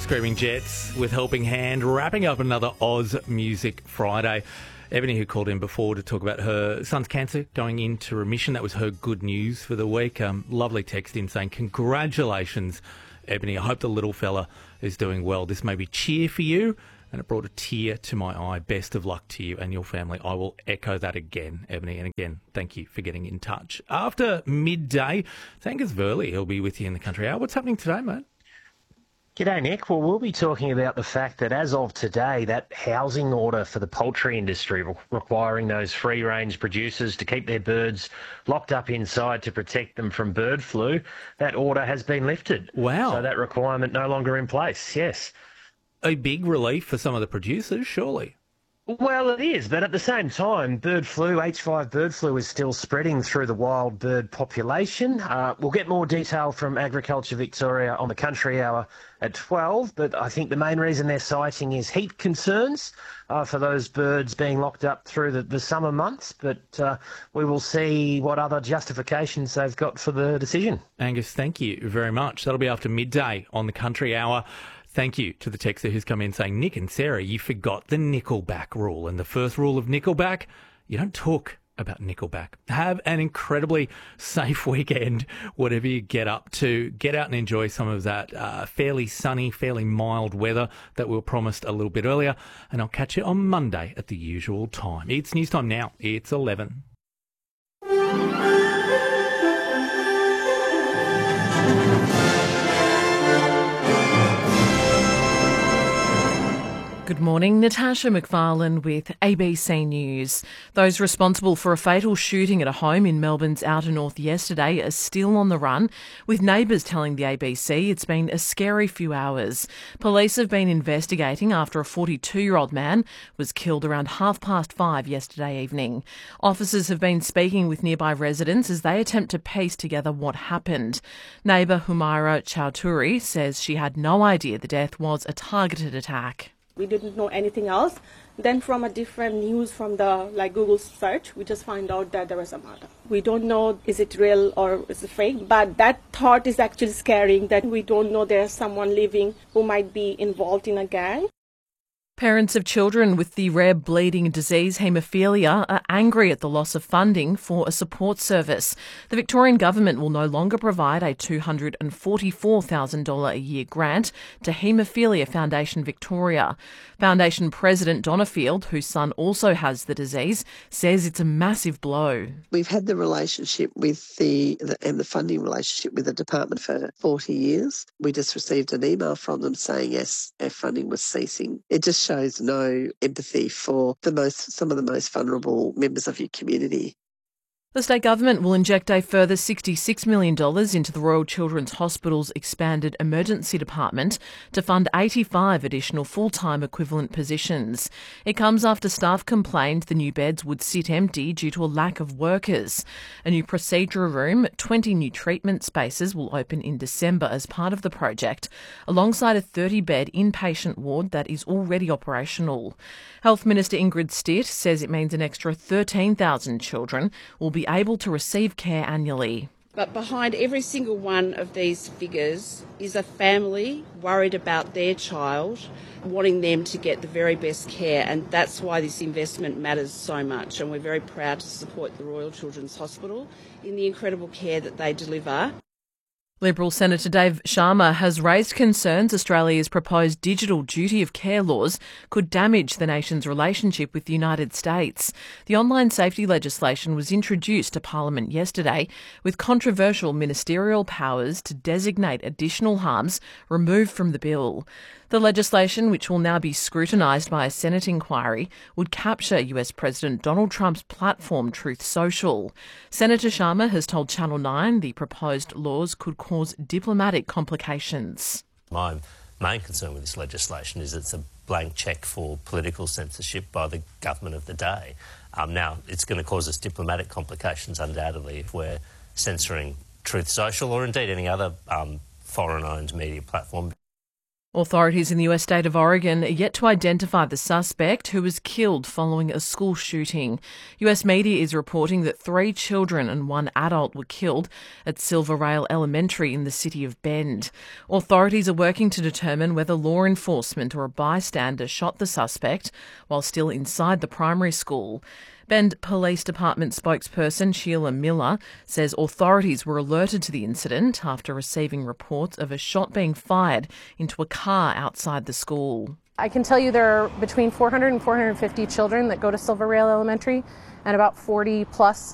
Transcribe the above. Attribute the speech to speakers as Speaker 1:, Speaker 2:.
Speaker 1: Screaming Jets with Helping Hand, wrapping up another Oz Music Friday. Ebony, who called in before to talk about her son's cancer going into remission, that was her good news for the week. Lovely text in saying, congratulations, Ebony. I hope the little fella is doing well. This may be cheer for you, and it brought a tear to my eye. Best of luck to you and your family. I will echo that again, Ebony. And again, thank you for getting in touch. After midday, Angus Verley, he'll be with you in the Country Hour. What's happening today, mate?
Speaker 2: G'day, Nick. Well, we'll be talking about the fact that as of today, that housing order for the poultry industry requiring those free-range producers to keep their birds locked up inside to protect them from bird flu, that order has been lifted.
Speaker 1: Wow.
Speaker 2: So that requirement no longer in place, yes.
Speaker 1: A big relief for some of the producers, surely.
Speaker 2: Well, it is, but at the same time, bird flu, H5 bird flu, is still spreading through the wild bird population. We'll get more detail from Agriculture Victoria on the Country Hour at 12, but I think the main reason they're citing is heat concerns for those birds being locked up through the summer months, but we will see what other justifications they've got for the decision.
Speaker 1: Angus, thank you very much. That'll be after midday on the Country Hour. Thank you to the texter who's come in saying, Nick and Sarah, you forgot the Nickelback rule. And the first rule of Nickelback, you don't talk about Nickelback. Have an incredibly safe weekend, whatever you get up to. Get out and enjoy some of that fairly sunny, fairly mild weather that we were promised a little bit earlier. And I'll catch you on Monday at the usual time. It's news time now. It's 11.
Speaker 3: Good morning, Natasha McFarlane with ABC News. Those responsible for a fatal shooting at a home in Melbourne's outer north yesterday are still on the run, with neighbours telling the ABC it's been a scary few hours. Police have been investigating after a 42-year-old man was killed around 5:30 yesterday evening. Officers have been speaking with nearby residents as they attempt to piece together what happened. Neighbour Humaira Chowdhury says she had no idea the death was a targeted attack.
Speaker 4: We didn't know anything else. Then from a different news from the Google search, we just find out that there was a murder. We don't know is it real or is it fake, but that thought is actually scaring that we don't know there's someone living who might be involved in a gang.
Speaker 3: Parents of children with the rare bleeding disease haemophilia are angry at the loss of funding for a support service. The Victorian Government will no longer provide a $244,000 a year grant to Haemophilia Foundation Victoria. Foundation President Donna Field, whose son also has the disease, says it's a massive blow.
Speaker 5: We've had the relationship with the funding relationship with the department for 40 years. We just received an email from them saying, yes, our funding was ceasing. It just shows no empathy for some of the most vulnerable members of your community.
Speaker 3: The state government will inject a further $66 million into the Royal Children's Hospital's expanded emergency department to fund 85 additional full-time equivalent positions. It comes after staff complained the new beds would sit empty due to a lack of workers. A new procedure room, 20 new treatment spaces will open in December as part of the project, alongside a 30-bed inpatient ward that is already operational. Health Minister Ingrid Stitt says it means an extra 13,000 children will be able to receive care annually.
Speaker 6: But behind every single one of these figures is a family worried about their child, wanting them to get the very best care, and that's why this investment matters so much, and we're very proud to support the Royal Children's Hospital in the incredible care that they deliver.
Speaker 3: Liberal Senator Dave Sharma has raised concerns Australia's proposed digital duty of care laws could damage the nation's relationship with the United States. The online safety legislation was introduced to Parliament yesterday with controversial ministerial powers to designate additional harms removed from the bill. The legislation, which will now be scrutinised by a Senate inquiry, would capture US President Donald Trump's platform Truth Social. Senator Sharma has told Channel 9 the proposed laws could cause diplomatic complications.
Speaker 7: My main concern with this legislation is it's a blank cheque for political censorship by the government of the day. Now, it's going to cause us diplomatic complications, undoubtedly, if we're censoring Truth Social or indeed any other foreign-owned media platform.
Speaker 3: Authorities in the US state of Oregon are yet to identify the suspect who was killed following a school shooting. US media is reporting that 3 children and 1 adult were killed at Silver Rail Elementary in the city of Bend. Authorities are working to determine whether law enforcement or a bystander shot the suspect while still inside the primary school. Bend Police Department spokesperson Sheila Miller says authorities were alerted to the incident after receiving reports of a shot being fired into a car outside the school.
Speaker 8: I can tell you there are between 400 and 450 children that go to Silver Rail Elementary and about 40 plus